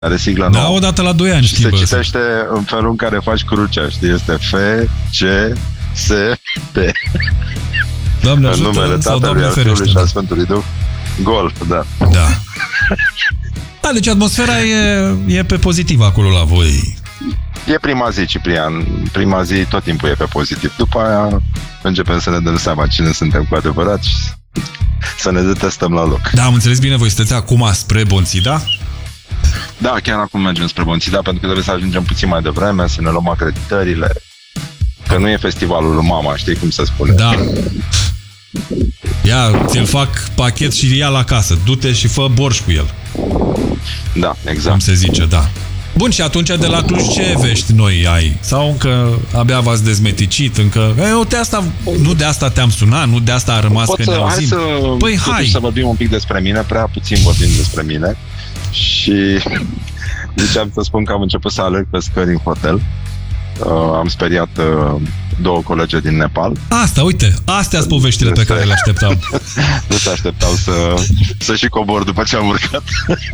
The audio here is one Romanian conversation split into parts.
Are sigla Da, nouă. odată la 2 ani și schimbă. se citește în felul în care faci crucea, știi? Este F, C, S, T. Doamne în ajută numele sau Tatălui, Doamne al Fiului ferește. și al Sfântului Duh. Gol, da. Da. Da, deci atmosfera e pe pozitiv acolo la voi. E prima zi, Ciprian. Prima zi tot timpul e pe pozitiv. După aia începem să ne dăm seama cine suntem cu adevărat și să ne detestăm la loc. Da, am înțeles bine, voi sunteți acum spre Bonțida? Da, chiar acum mergem spre Bonțida, pentru că trebuie să ajungem puțin mai devreme, să ne luăm acreditările. Că nu e festivalul lui mama, știi cum se spune. Da. Ia, ți-l fac pachet și ia la casă. Du-te și fă borș cu el. Da, exact. Cum se zice, da. Bun, și atunci de la Cluj ce vești noi ai? Sau încă abia v-ați dezmeticit? Încă... nu de asta te-am sunat, nu de asta a rămas că ne auzim. Păi hai! Să vorbim un pic despre mine, prea puțin vorbim despre mine. Și ziceam să spun că am început să alerg pe scări în hotel. Am speriat 2 colege din Nepal. Asta, uite, astea-s poveștile pe care le așteptam. Nu te așteptau să și cobor după ce am urcat.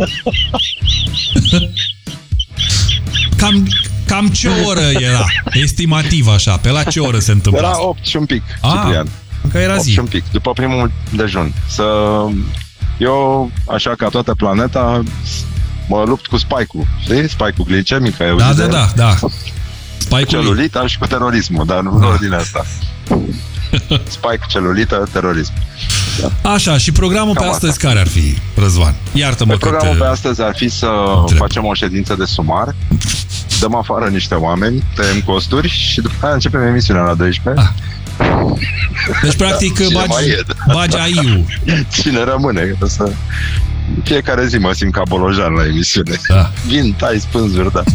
Cam ce oră era? Estimativ așa, pe la ce oră se întâmplă? Era 8 și un pic, Ciprian. Încă era 8 zi. și un pic, după primul dejun. Eu, așa ca toată planeta, mă lupt cu spike-ul. Știi? Spike-ul glicemic. Da. Spike-ul celulita și cu terorismul, dar nu în ordinea asta. Spike, celulită, terorism. Da. Așa, și programul pe astăzi care ar fi, Răzvan? Iartă-mă că programul pe astăzi ar fi să facem o ședință de sumar, dăm afară niște oameni, tăiem costuri și după aceea începem emisiunea la 12. Deci, practic, bagi AI-ul. Cine rămâne? Fiecare zi mă simt ca Bolojan la emisiune. Da. Vin, tai spânzuri, da.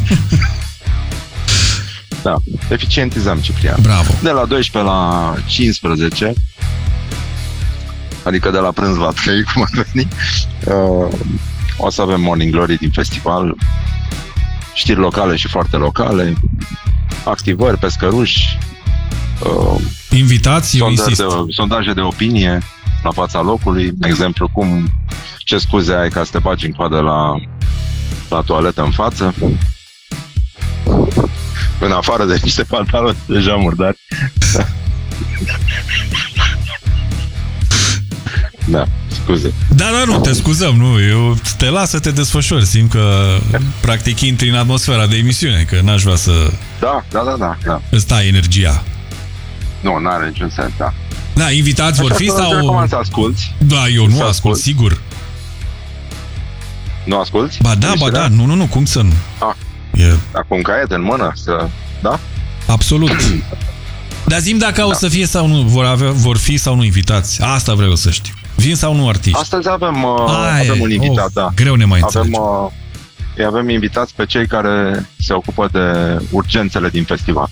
Da, eficientizăm, Ciprian. Bravo. De la 12 la 15, adică de la prânz la 3, cum ar veni, o să avem Morning Glory din festival, știri locale și foarte locale, activări, pescăruși, invitații, sondaje de opinie la fața locului, exemplu, ce scuze ai ca să te bagi în coadă la toaletă în față, în afară de niște pantaloni deja murdari. Da, scuze. Da, nu te scuzăm, nu. Eu te las să te desfășori. Simt că practic intri în atmosfera de emisiune, că n-aș vrea să... Da. Îți tai energia. Nu, n-are niciun sens, da. Da, invitați vor fi sau... Recomand să asculti. Da, eu nu ascult, sigur. Nu asculti? Ba da, nu, cum să nu? Acum un caiet în mână, da? Absolut. Dar zi-mi dacă o să fie sau nu, vor fi sau nu invitați. Asta vreau să știu. Vin sau nu artiști? Astăzi avem un invitat, da. Greu ne mai înțelegem. Avem invitați pe cei care se ocupă de urgențele din festival.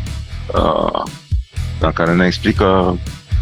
Care ne explică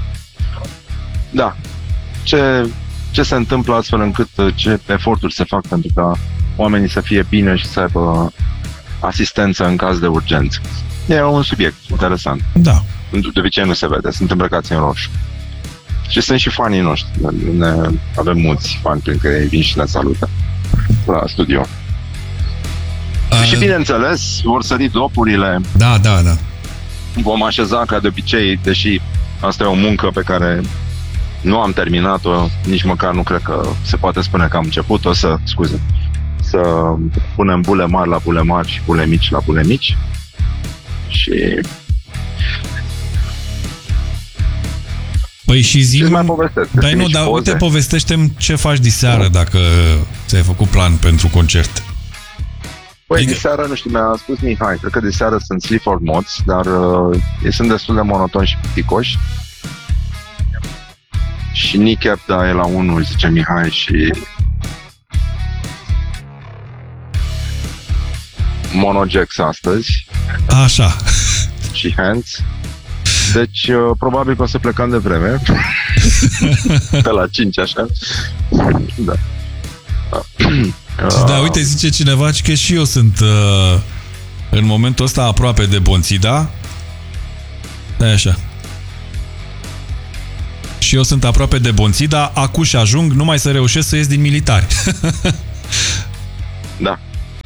ce se întâmplă astfel încât ce eforturi se fac pentru ca oamenii să fie bine și să aibă asistență în caz de urgență. E un subiect interesant. Da. De obicei nu se vede, sunt îmbrăcați în roșu. Și sunt și fanii noștri. Avem mulți fani prin care ei vin și ne salută la studio. Și bineînțeles, vor sări dopurile. Da. Vom așeza ca de obicei, deși asta e o muncă pe care nu am terminat-o, nici măcar nu cred că se poate spune că am început-o, să punem bule mari la bule mari și bule mici la bule mici. Și... Păi și zi-mi... mai povestesc? Păi nu, dar uite, povestește-mi ce faci diseară dacă ți-ai făcut plan pentru concert. Păi, diseară, nu știu, mi-a spus Mihai, cred că diseară sunt Sleaford Mods, dar ei sunt destul de monotoni și piticoși. Și Kneecap, da, e la 1, zice Mihai, și Monojax astăzi. Așa. Și Hands. Deci, probabil că o să plecăm de vreme. Pe la 5, așa. Da. Da, uite, zice cineva că și eu sunt în momentul ăsta aproape de Bonțida. Da, așa. Și eu sunt aproape de Bonțida, acuși ajung, numai să reușesc să ies din militari. Da.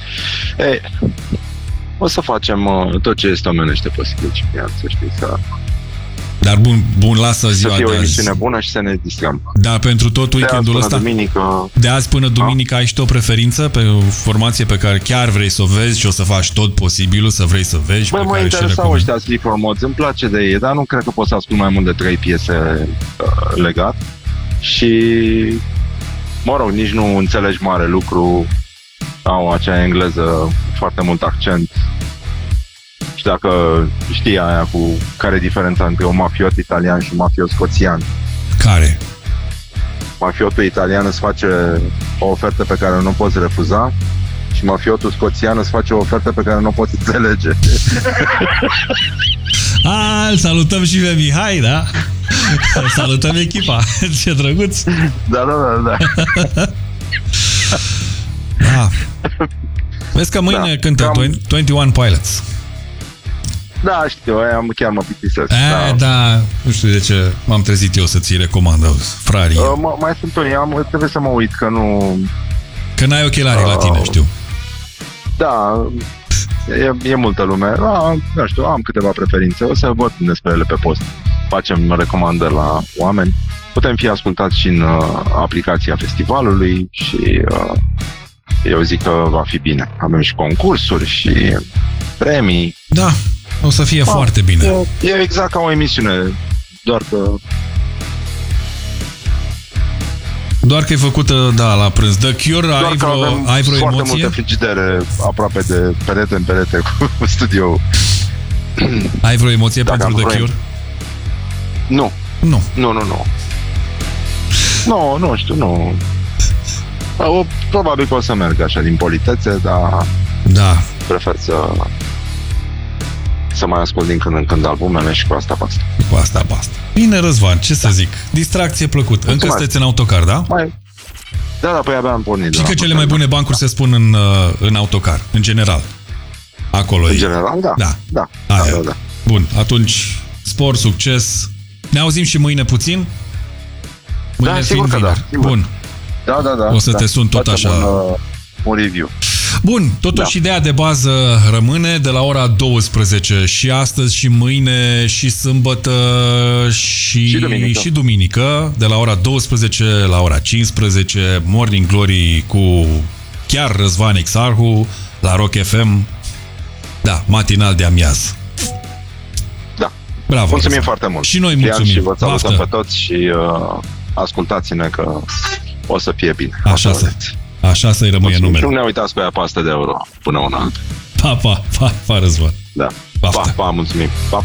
Ei, o să facem tot ce este omenește posibil, Ciprian, să știi, Dar bun, lasă ziua să fie de o azi. emisiune bună și să ne distrăm. Da, pentru tot weekendul ăsta? De azi până duminică ai și tu o preferință pe o formație pe care chiar vrei să o vezi și o să faci tot posibilul să vrei să vezi? Băi, mă interesau ăștia Sleaford Mods, îmi place de ei, dar nu cred că pot să ascult mai mult de 3 piese legat. Și, mă rog, nici nu înțelegi mare lucru, au acea engleză, foarte mult accent. Și dacă știi aia cu care e diferența între un mafiot italian și un mafiot scoțian. Care? Mafiotul italian îți face o ofertă pe care nu poți refuza și mafiotul scoțian îți face o ofertă pe care nu poți înțelege. Îl salutăm și pe Mihai, da? Salutăm echipa. Ce drăguț. Da. Da. Vezi că mâine cântă 21 Pilots. Da, știu, aia chiar mă plictisesc. Da, nu știu de ce m-am trezit eu să ți recomand, frarii. Mai sunt unii, trebuie să mă uit că nu... Că n-ai ochelari la tine, știu. Da, e multă lume. Nu știu, am câteva preferințe. O să văd despre ele pe post. Facem recomandări la oameni. Putem fi ascultați și în aplicația festivalului și eu zic că va fi bine. Avem și concursuri și premii. Da, o să fie foarte bine. E exact ca o emisiune, doar că e făcută, da, la prânz. The Cure, ai vreo foarte emoție? multe frigidere aproape de perete în perete cu studio. Ai vreo emoție pentru The Cure? Nu. Nu știu, nu. Probabil că o să merg așa din politețe, dar prefer să mai ascult din când în când albumele și cu asta basta. Cu asta basta. Bine, Răzvan, ce să zic? Distracție plăcută. Încă sunteți în autocar, da? Da, păi abia am pornit. Și că cele mai bune bancuri se spun în autocar, în general. Acolo în general, da. Bun, atunci, spor, succes. Ne auzim și mâine puțin? Mâine sigur că da. Bun. Da. O să te sun tot așa. Un review. Bun, totuși ideea de bază rămâne de la ora 12 și astăzi și mâine și sâmbătă și duminică de la ora 12 la ora 15 Morning Glory cu chiar Răzvan Exarhu la Rock FM. Da, matinal de amiază. Da. Bravo. Mulțumim foarte mult. Și noi mulțumim. Și vă salutăm pe toți și ascultați-ne că o să fie bine. Așa să-i rămâie numele. Nu ne uitați cu aia pe 100 de euro până una altă. Pa, Răzvan. Da. Pa, mulțumim. Pa.